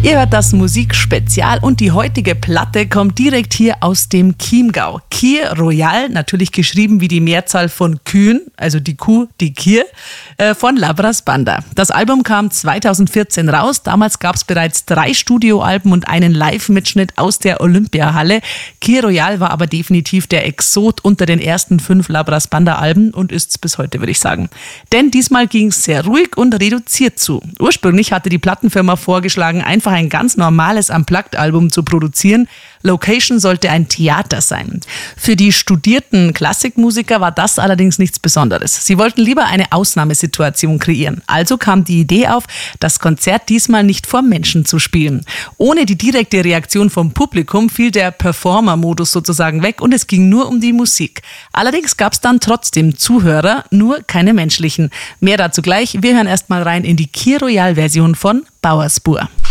Ihr hört das Musikspezial und die heutige Platte kommt direkt hier aus dem Chiemgau. Kyr Royal, natürlich geschrieben wie die Mehrzahl von Kühen, also die Kuh, die Kyr, von Labras Banda. Das Album kam 2014 raus. Damals gab es bereits 3 Studioalben und einen Live-Mitschnitt aus der Olympiahalle. Kyr Royal war aber definitiv der Exot unter den ersten 5 Labras Banda-Alben und ist es bis heute, würde ich sagen. Denn diesmal ging es sehr ruhig und reduziert zu. Ursprünglich hatte die Plattenfirma vorgeschlagen, einfach ein ganz normales Unplugged-Album zu produzieren. Location sollte ein Theater sein. Für die studierten Klassikmusiker war das allerdings nichts Besonderes. Sie wollten lieber eine Ausnahmesituation kreieren. Also kam die Idee auf, das Konzert diesmal nicht vor Menschen zu spielen. Ohne die direkte Reaktion vom Publikum fiel der Performer-Modus sozusagen weg und es ging nur um die Musik. Allerdings gab es dann trotzdem Zuhörer, nur keine menschlichen. Mehr dazu gleich. Wir hören erstmal rein in die Kyr Royal-Version von Bauersbuhr.